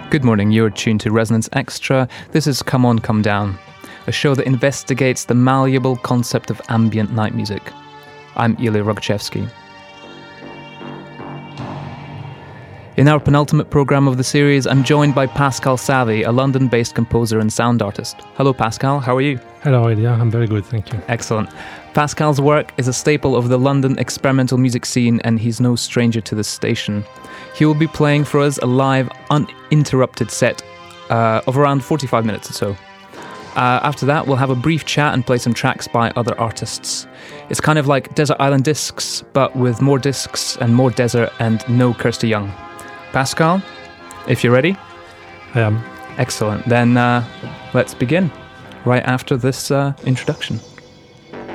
Good morning, you're tuned to Resonance Extra. This is Come On, Come Down, a show that investigates the malleable concept of ambient night music. I'm Ilya Rogochevsky. In our penultimate programme of the series, I'm joined by Pascal Savy, a London-based composer and sound artist. Hello Pascal, how are you? Hello Ilya, I'm very good, thank you. Excellent. Pascal's work is a staple of the London experimental music scene, and he's no stranger to this station. He will be playing for us a live, uninterrupted set of around 45 minutes or so. After that, we'll have a brief chat and play some tracks by other artists. It's kind of like Desert Island Discs, but with more discs and more desert and no Kirsty Young. Pascal, if you're ready? I am. Excellent. Then let's begin right after this introduction.